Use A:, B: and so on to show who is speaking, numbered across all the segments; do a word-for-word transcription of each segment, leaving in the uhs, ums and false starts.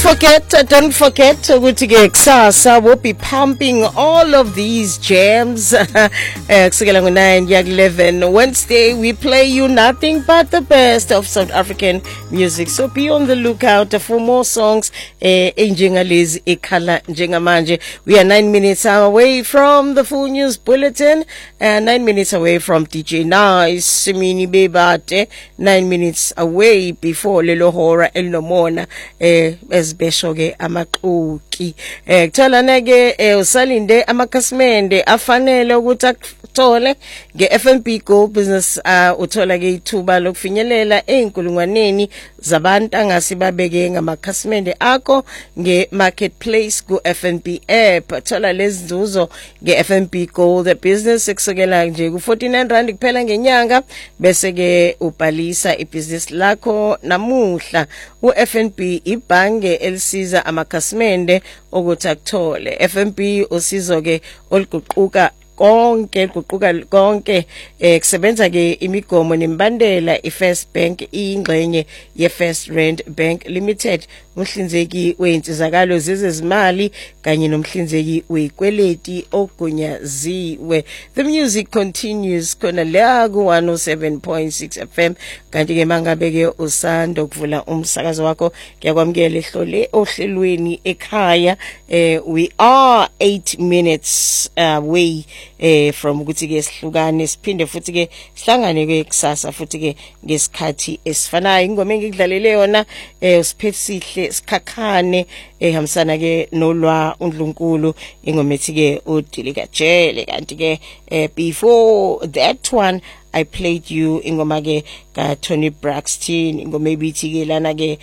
A: forget, uh, don't forget ukuthi ke kusasa we'll be pumping all of these jams kusukela ngo nine kuya ku eleven. Wednesday we play you nothing but the best of South African music, so be on the lookout for more songs eh enjengalezi ekhala njengamanje. We are nine minutes away from the full news bulletin and nine minutes away from D J Nice Mini Bebate, nine minutes away before lelo hora elinomona eh ezibesho ke amaxoki eh kutholana ke usalinde amakhasimende afanele ukuthi akuthole nge F N B Go Business uh, uthola ke ithuba lokufinyelela einkulungwaneni zabantu angasibabeke ngamakhasimende akho nge marketplace ku F N B app. Thola lezi nzuzo nge F N B Go the business ekusukela nje ku forty-nine rand kuphela ngenyanga, bese ke ubhalisa ibusiness lakho namuhla. U F N B ibhange elisiza amakhasimende ukuthi akuthole. F N B usizo ke oluguquka konke guquka konke eh kusebenza ke imigomo nembandela. iFirst Bank ingxenye yeFirst Rand Bank Limited, umhlinzeki weinsizakalo zezezimali kanye nomhlinzeki wekweleti ogunyaziwe. The music continues khona la ku one oh seven point six F M. Kanti ke mangabeke usando kuvula umsakazo wakho ngiyakwamukela ehlole ohlelweni ekhaya. eh we are eight minutes away eh from ukuthi ke sihlukane siphinde futhi ke sihlangane ke kusasa futhi ke ngesikhathi esifanayo. Ingoma engikudlalele yona eh usiphethe sihle sikhakhane ehambisana ke nolwa uNdlunkulu, ingoma ethi ke udilika jele. Kanti ke eh before that one I played you ingoma ke ka Tony Braxton, ingoma ebithi ke lana ke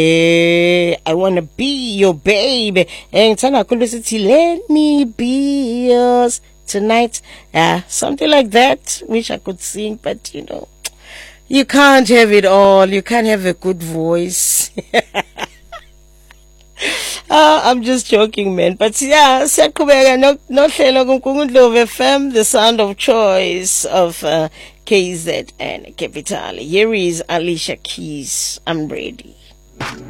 A: eh I wanna be your baby. Eh ngithanda kakhulu sithi let me be yours tonight, uh, something like that, which I could sing, but you know, you can't have it all. You can't have a good voice. uh, I'm just joking, man. But yeah, siyaqhubeka no nohlelo kuNkulunkulu F M, the sound of choice of uh, K Z N Capital. Here is Alicia Keys. I'm ready.